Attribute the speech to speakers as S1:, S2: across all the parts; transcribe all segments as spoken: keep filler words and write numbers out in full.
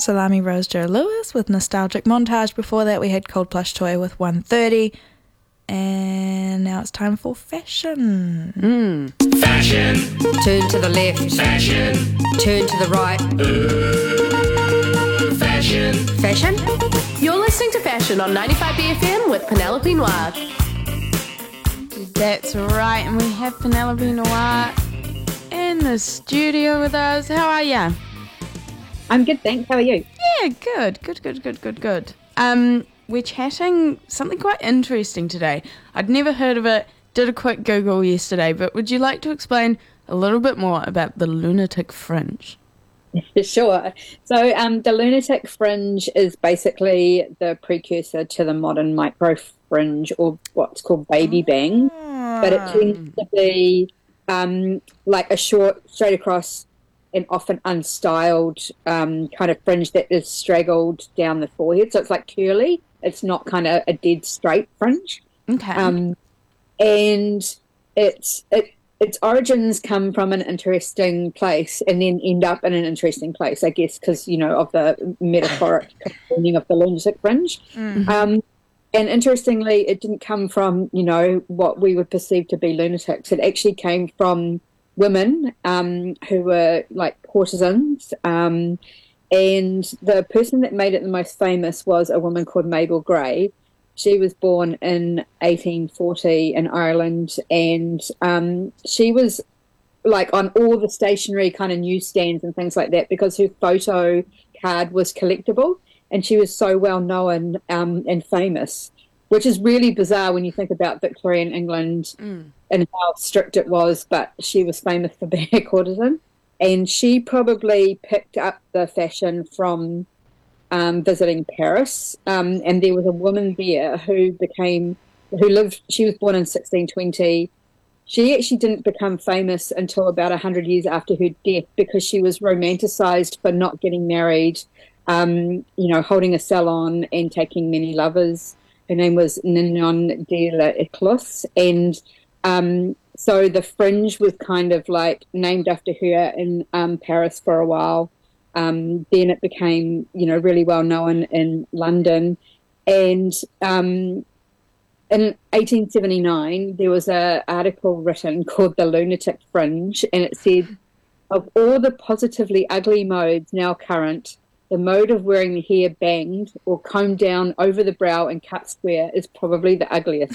S1: Salami Rose Joe Lewis with Nostalgic Montage. Before that we had Cold Plush Toy with one thirty. And now it's time for fashion.
S2: Mm. Fashion.
S3: Turn to the left.
S2: Fashion.
S3: Turn to the right.
S2: Ooh, fashion.
S3: Fashion?
S4: You're listening to Fashion on ninety-five B F M with Penelope Noir.
S5: That's right, and we have Penelope Noir in the studio with us. How are ya?
S6: I'm good, thanks. How are you?
S5: Yeah, good, good, good, good, good, good. Um, we're chatting something quite interesting today. I'd never heard of it, did a quick Google yesterday, but would you like to explain a little bit more about the lunatic fringe?
S6: Sure. So um, the lunatic fringe is basically the precursor to the modern micro fringe, or what's called baby bang, but it tends to be um, like a short, straight across and often unstyled um, kind of fringe that is straggled down the forehead. So it's like curly. It's not kind of a dead straight fringe.
S5: Okay.
S6: Um, and it's it, its origins come from an interesting place and then end up in an interesting place, I guess, because, you know, of the metaphoric meaning of the lunatic fringe.
S5: Mm-hmm.
S6: Um, and interestingly, it didn't come from, you know, what we would perceive to be lunatics. It actually came from women um, who were like courtesans, um, and the person that made it the most famous was a woman called Mabel Grey. She was born in eighteen forty in Ireland, and um, she was like on all the stationery kind of newsstands and things like that because her photo card was collectible, and she was so well known um, and famous, which is really bizarre when you think about Victorian England mm. and how strict it was, but she was famous for being a courtesan. And she probably picked up the fashion from um, visiting Paris. Um, and there was a woman there who became, who lived, she was born in sixteen twenty. She actually didn't become famous until about one hundred years after her death because she was romanticized for not getting married, um, you know, holding a salon and taking many lovers. Her name was Ninon de l'Ecluse, and um, so the fringe was kind of like named after her in um, Paris for a while. Um, then it became, you know, really well known in London. And um, in eighteen seventy-nine, there was an article written called The Lunatic Fringe, and it said, of all the positively ugly modes now current, the mode of wearing the hair banged or combed down over the brow and cut square is probably the ugliest.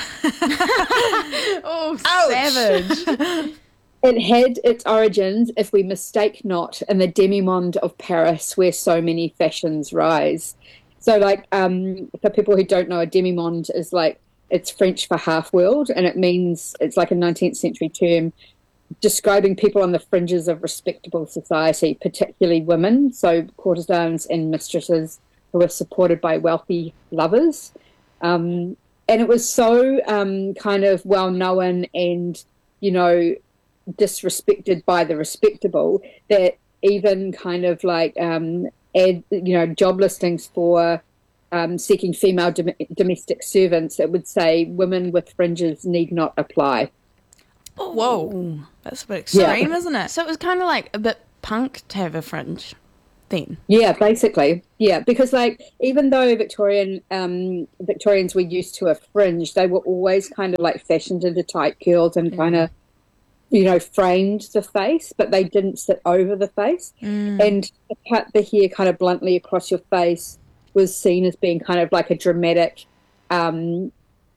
S5: Oh, savage.
S6: It had its origins, if we mistake not, in the demi-monde of Paris, where so many fashions rise. So, like, um, for people who don't know, a demi-monde is like, it's French for half-world, and it means, it's like a nineteenth century term describing people on the fringes of respectable society, particularly women, so courtesans and mistresses who are supported by wealthy lovers. Um, and it was so um, kind of well-known and, you know, disrespected by the respectable that even kind of like, um, ad, you know, job listings for um, seeking female dom- domestic servants, it would say women with fringes need not apply.
S1: Oh, whoa, that's a bit extreme, yeah. Isn't it?
S5: So it was kind of like a bit punk to have a fringe then.
S6: Yeah, basically. Yeah, because like even though Victorian um, Victorians were used to a fringe, they were always kind of like fashioned into tight curls and mm. kind of, you know, framed the face, but they didn't sit over the face.
S5: Mm.
S6: And to cut the hair kind of bluntly across your face was seen as being kind of like a dramatic, um,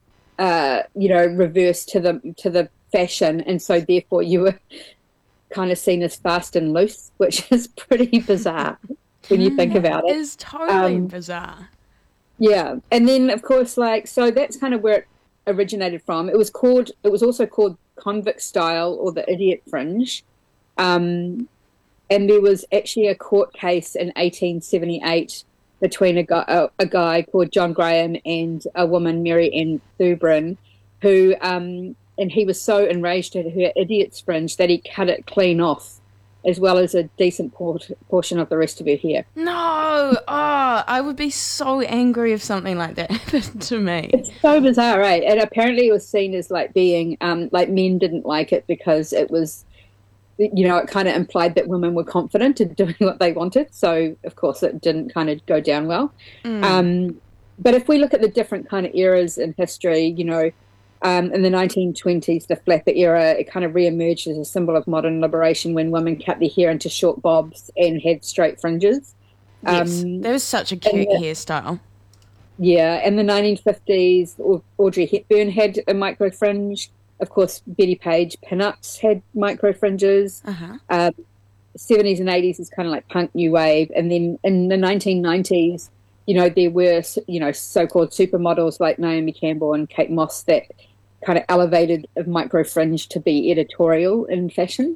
S6: uh, you know, reverse to the to the fashion, and so therefore you were kind of seen as fast and loose, which is pretty bizarre when you think about it.
S5: It is totally
S6: um,
S5: bizarre.
S6: Yeah, and then of course, like, so that's kind of where it originated from. It was called, it was also called convict style or the idiot fringe, um, and there was actually a court case in eighteen seventy-eight between a guy, a, a guy called John Graham and a woman, Mary Ann Thubron, who um, and he was so enraged at her idiot's fringe that he cut it clean off, as well as a decent port- portion of the rest of her hair.
S5: No! Oh, I would be so angry if something like that happened to me.
S6: It's so bizarre, right? And apparently it was seen as like being, um, like men didn't like it because it was, you know, it kind of implied that women were confident in doing what they wanted. So, of course, it didn't kind of go down well. Mm. Um, but if we look at the different kind of eras in history, you know, um, in the nineteen twenties, the flapper era, it kind of re-emerged as a symbol of modern liberation when women cut their hair into short bobs and had straight fringes.
S5: Yes,
S6: um,
S5: that was such a cute
S6: the,
S5: hairstyle.
S6: Yeah, in the nineteen fifties, Audrey Hepburn had a micro fringe. Of course, Betty Page pinups had micro fringes.
S5: Uh-huh.
S6: Um, seventies and eighties is kind of like punk new wave. And then in the nineteen nineties, you know, there were, you know, so-called supermodels like Naomi Campbell and Kate Moss that kind of elevated a micro fringe to be editorial in fashion.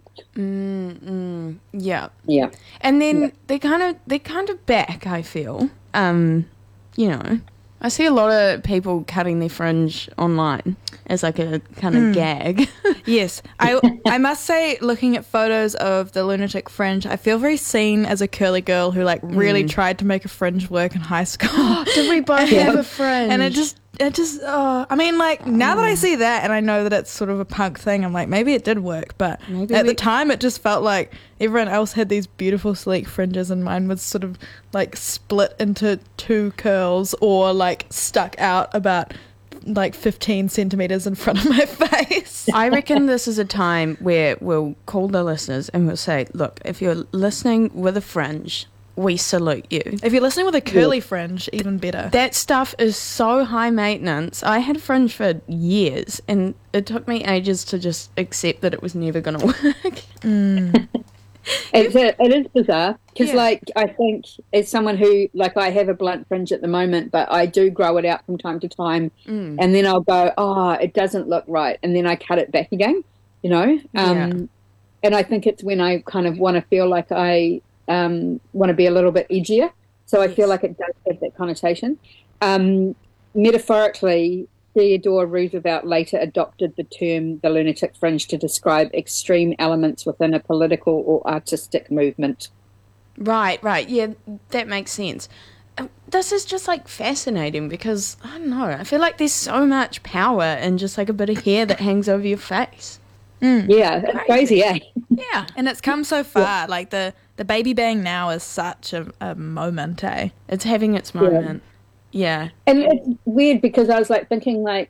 S5: Mm-mm. Yeah.
S6: Yeah.
S5: And then
S6: yeah.
S5: they kind of they kind of back, I feel. Um, you know, I see a lot of people cutting their fringe online as like a kind of mm. gag.
S1: Yes. I I must say, looking at photos of the lunatic fringe, I feel very seen as a curly girl who like really mm. tried to make a fringe work in high school.
S5: Did we both
S6: yeah.
S5: have a fringe?
S1: And it just it just uh, I mean, like, now that I see that and I know that it's sort of a punk thing, I'm like, maybe it did work, but maybe at we... the time it just felt like everyone else had these beautiful sleek fringes and mine was sort of like split into two curls or like stuck out about like fifteen centimeters in front of my face.
S5: I reckon this is a time where we'll call the listeners and we'll say, look, if you're listening with a fringe, we salute you.
S1: If you're listening with a curly yeah. fringe, even better.
S5: That stuff is so high maintenance. I had a fringe for years and it took me ages to just accept that it was never going to work.
S1: Mm.
S6: It's a, it is bizarre because,
S1: yeah.
S6: like, I think as someone who, like, I have a blunt fringe at the moment, but I do grow it out from time to time,
S5: mm.
S6: and then I'll go, oh, it doesn't look right, and then I cut it back again, you know. Um,
S5: yeah.
S6: And I think it's when I kind of want to feel like I um, want to be a little bit edgier, so I
S5: yes.
S6: feel like it does have that connotation. Um, metaphorically, Theodore Roosevelt later adopted the term the lunatic fringe to describe extreme elements within a political or artistic movement.
S5: Right, right. Yeah, that makes sense. This is just like fascinating because, I don't know, I feel like there's so much power in just like a bit of hair that hangs over your face.
S6: Mm. Yeah, it's crazy, eh?
S1: Yeah, and it's come so far. Yeah. Like the, the baby bang now is such a, a moment, eh?
S5: It's having its moment. Yeah. Yeah.
S6: And it's weird because I was like thinking like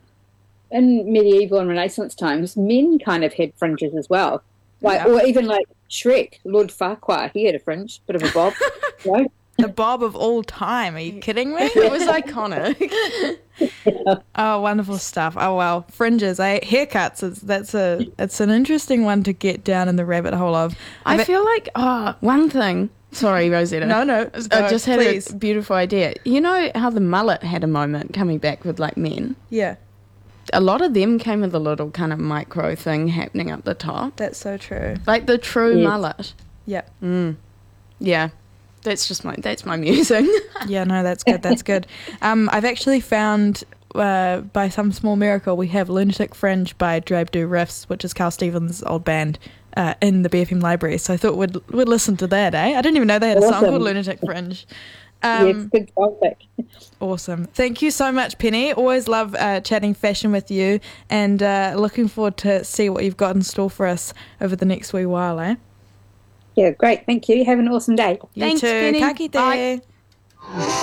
S6: in medieval and Renaissance times, men kind of had fringes as well. Like yeah. Or even like Shrek, Lord Farquhar, he had a fringe, bit of a bob. You know?
S1: The bob of all time. Are you kidding me?
S5: It was iconic.
S1: Yeah. Oh, wonderful stuff. Oh well, fringes, eh? Haircuts is that's a it's an interesting one to get down in the rabbit hole of.
S5: I,
S1: I
S5: feel like oh one thing Sorry, Rosetta.
S1: No, no.
S5: I just had
S1: please.
S5: a beautiful idea. You know how the mullet had a moment coming back with like men?
S1: Yeah.
S5: A lot of them came with a little kind of micro thing happening up the top.
S1: That's so true.
S5: Like the true
S6: yes.
S5: mullet.
S1: Yep.
S5: Mm. Yeah. That's just my that's my musing.
S1: Yeah, no, that's good. That's good. Um, I've actually found uh, by some small miracle we have Lunatic Fringe by Drab Do Riffs, which is Carl Stevens' old band. Uh, in the B F M library, so I thought we'd we'd listen to that, eh? I didn't even know they had a
S6: awesome.
S1: song called Lunatic Fringe. Um,
S6: yes, good topic.
S1: Awesome. Thank you so much, Penny. Always love uh, chatting fashion with you, and uh, looking forward to see what you've got in store for us over the next wee while, eh?
S6: Yeah, great. Thank you. Have an awesome day.
S1: You
S5: Thanks,
S1: too.
S5: Penny.
S1: Ka kite.
S5: Bye.